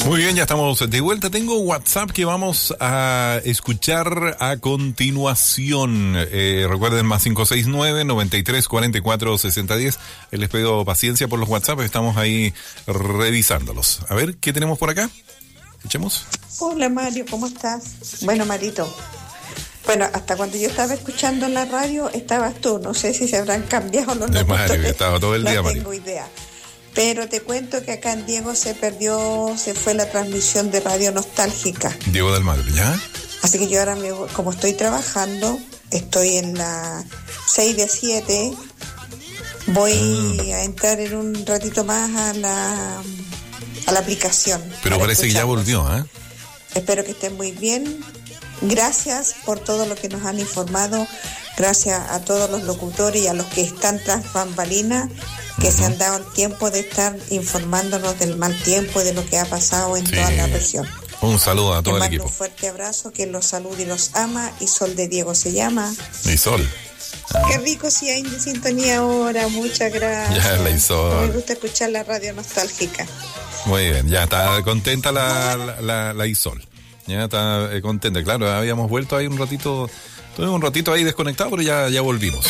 Muy bien, ya estamos de vuelta. Tengo WhatsApp que vamos a escuchar a continuación. Recuerden, más 569-9344-6010. Les pido paciencia por los WhatsApp, estamos ahí revisándolos. A ver, ¿qué tenemos por acá? Escuchemos. Hola Mario, ¿cómo estás? Bueno, Marito. Bueno, hasta cuando yo estaba escuchando en la radio, estabas tú. No sé si se habrán cambiado los nombres. Mario, que estaba todo el día, no Mario. tengo idea. Pero te cuento que acá en Diego se fue la transmisión de Radio Nostálgica. Diego del Mar, ¿ya? Así que yo ahora, como estoy trabajando, estoy en la 6 de 7, voy a entrar en un ratito más a la aplicación. Pero parece que ya volvió, ¿eh? Espero que estén muy bien. Gracias por todo lo que nos han informado. Gracias a todos los locutores y a los que están tras bambalinas, que se han dado el tiempo de estar informándonos del mal tiempo y de lo que ha pasado en toda la región. Un saludo a todo el equipo. Un fuerte abrazo, que los salude y los ama. Isol de Diego se llama. Isol. Qué rico si hay de sintonía ahora, muchas gracias. Ya, la Isol. Me gusta escuchar la radio nostálgica. Muy bien, ya está contenta la Isol. Ya está contenta, claro, habíamos vuelto ahí un ratito ahí desconectado, pero ya volvimos.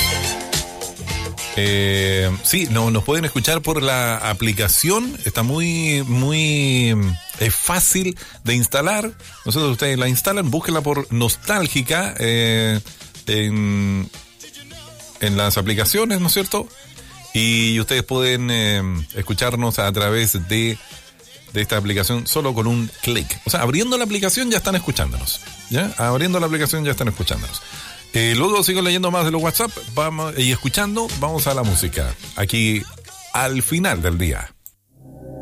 Sí, nos pueden escuchar por la aplicación, está muy fácil de instalar. Nosotros ustedes la instalan, búsquenla por Nostálgica en las aplicaciones, ¿no es cierto? Y ustedes pueden escucharnos a través de esta aplicación solo con un clic. O sea, abriendo la aplicación ya están escuchándonos. ¿Ya? Abriendo la aplicación ya están escuchándonos. Luego sigo leyendo más de los WhatsApp y escuchando. Vamos a la música. Aquí al final del día.